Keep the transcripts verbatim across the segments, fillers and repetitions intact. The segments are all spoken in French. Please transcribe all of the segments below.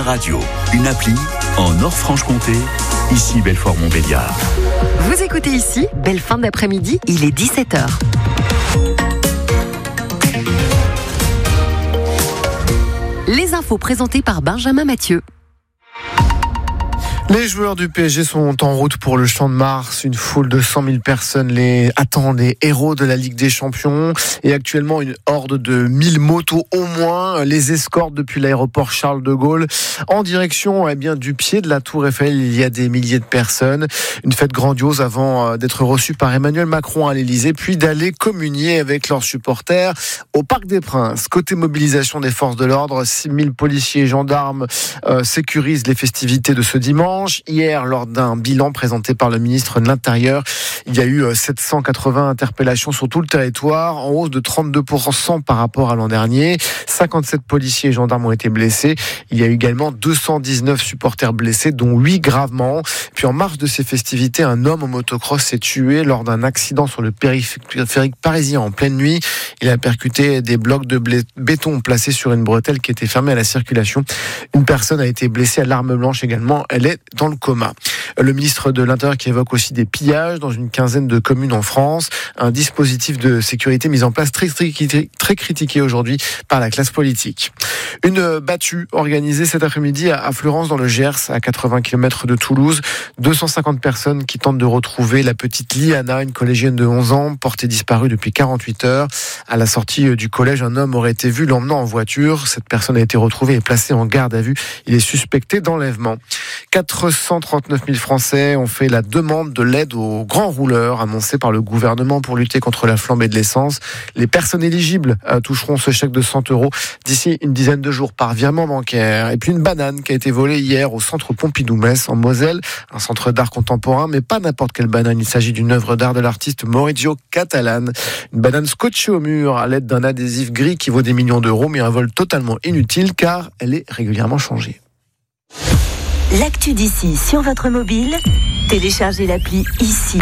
Radio, une appli en Nord-Franche-Comté, ici Belfort-Montbéliard. Vous écoutez ici, belle fin d'après-midi, il est dix-sept heures. Les infos présentées par Benjamin Mathieu. Les joueurs du P S G sont en route pour le Champ de Mars. Une foule de cent mille personnes les attendent, les héros de la Ligue des Champions. Et actuellement, une horde de mille motos au moins les escortent depuis l'aéroport Charles de Gaulle en direction eh bien, du pied de la Tour Eiffel. Il y a des milliers de personnes. Une fête grandiose avant d'être reçue par Emmanuel Macron à l'Elysée, puis d'aller communier avec leurs supporters au Parc des Princes. Côté mobilisation des forces de l'ordre, six mille policiers et gendarmes euh, sécurisent les festivités de ce dimanche. Hier, lors d'un bilan présenté par le ministre de l'Intérieur, il y a eu sept cent quatre-vingts interpellations sur tout le territoire, en hausse de trente-deux pour cent par rapport à l'an dernier. cinquante-sept policiers et gendarmes ont été blessés. Il y a eu également deux cent dix-neuf supporters blessés, dont huit gravement. Puis en marge de ces festivités, un homme au motocross s'est tué lors d'un accident sur le périphérique parisien en pleine nuit. Il a percuté des blocs de béton placés sur une bretelle qui était fermée à la circulation. Une personne a été blessée à l'arme blanche également. Elle est dans le coma. Le ministre de l'Intérieur qui évoque aussi des pillages dans une quinzaine de communes en France. Un dispositif de sécurité mis en place très, très, très critiqué aujourd'hui par la classe politique. Une battue organisée cet après-midi à Fleurance dans le Gers, à quatre-vingts kilomètres de Toulouse. deux cent cinquante personnes qui tentent de retrouver la petite Liana, une collégienne de onze ans, portée disparue depuis quarante-huit heures. À la sortie du collège, un homme aurait été vu l'emmenant en voiture. Cette personne a été retrouvée et placée en garde à vue. Il est suspecté d'enlèvement. quatre cent trente-neuf mille Français ont fait la demande de l'aide aux grands rouleurs annoncée par le gouvernement pour lutter contre la flambée de l'essence. Les personnes éligibles toucheront ce chèque de cent euros d'ici une dizaine de jours par virement bancaire. Et puis une banane qui a été volée hier au centre Pompidou-Metz en Moselle, un centre d'art contemporain, mais pas n'importe quelle banane. Il s'agit d'une œuvre d'art de l'artiste Maurizio Catalan. Une banane scotchée au mur à l'aide d'un adhésif gris qui vaut des millions d'euros, mais un vol totalement inutile car elle est régulièrement changée. L'actu d'ici sur votre mobile, téléchargez l'appli ici.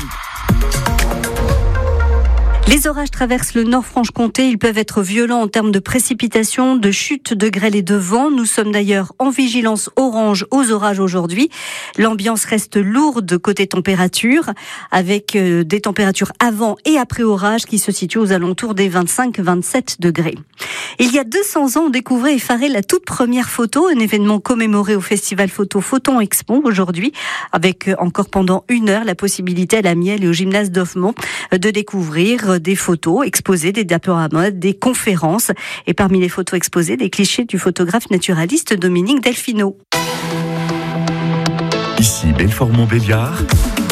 Les orages traversent le Nord-Franche-Comté. Ils peuvent être violents en termes de précipitations, de chutes, de grêle et de vent. Nous sommes d'ailleurs en vigilance orange aux orages aujourd'hui. L'ambiance reste lourde côté température, avec des températures avant et après orage qui se situent aux alentours des vingt-cinq à vingt-sept degrés. Il y a deux cents ans, on découvrait et farait la toute première photo, un événement commémoré au Festival Photo Photon Expo aujourd'hui, avec encore pendant une heure la possibilité à la Miel et au gymnase d'Offemont de découvrir des photos exposées, des diaporamas, des conférences. Et parmi les photos exposées, des clichés du photographe naturaliste Dominique Delfino. Ici Belfort-Montbéliard,